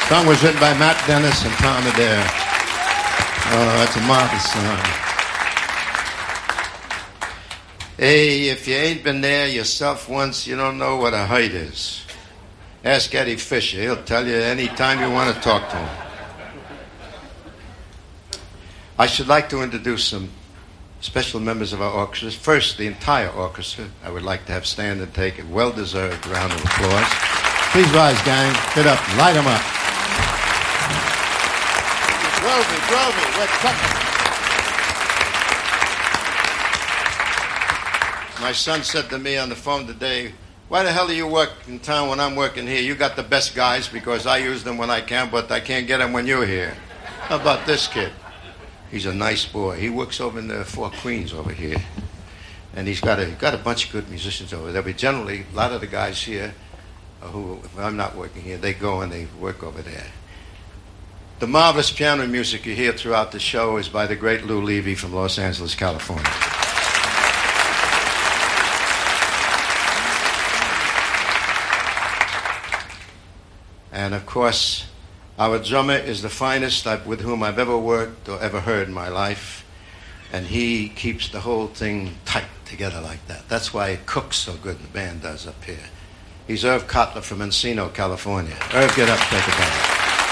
song was written by Matt Dennis and Tom Adair. Oh, that's a marvelous song. Hey, if you ain't been there yourself once, you don't know what a height is. Ask Eddie Fisher. He'll tell you any time you want to talk to him. I should like to introduce some special members of our orchestra. First, the entire orchestra. I would like to have stand and take a well-deserved round of applause. Please rise, gang. Get up. Light them up. Groovy, we're cooking. My son said to me on the phone today, why the hell do you work in town when I'm working here? You got the best guys because I use them when I can, but I can't get them when you're here. How about this kid? He's a nice boy. He works over in the Four Queens over here. And he's got a bunch of good musicians over there. But generally, a lot of the guys here who, if I'm not working here, they go and they work over there. The marvelous piano music you hear throughout the show is by the great Lou Levy from Los Angeles, California. And of course, our drummer is the finest with whom I've ever worked or ever heard in my life. And he keeps the whole thing tight together like that. That's why it cooks so good, the band does up here. He's Irv Kotler from Encino, California. Irv, get up, take a bow.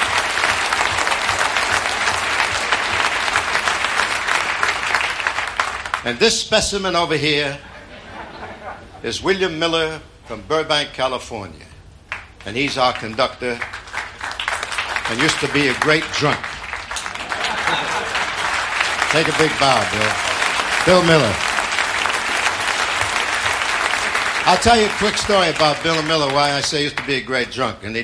And this specimen over here is William Miller from Burbank, California. And he's our conductor and used to be a great drunk. Take a big bow, Bill. Bill Miller. I'll tell you a quick story about Bill Miller, why I say he used to be a great drunk. And